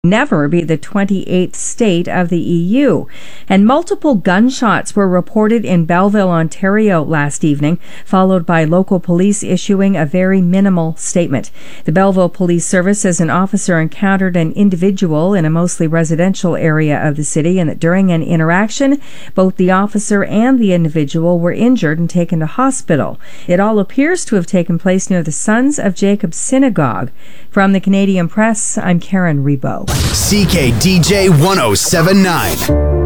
never be the 28th state of the EU. And multiple gunshots were reported in Belleville, Ontario last evening, followed by local police issuing a very minimal statement. The Belleville Police Service says an officer encountered an individual in a mostly residential area of the city and that during an interaction, both the officer and the individual were injured and taken to hospital. It all appears to have taken place near the Sons of Jacob Synagogue. From the Canadian Press, I'm Karen Rebo. CKDJ 1079.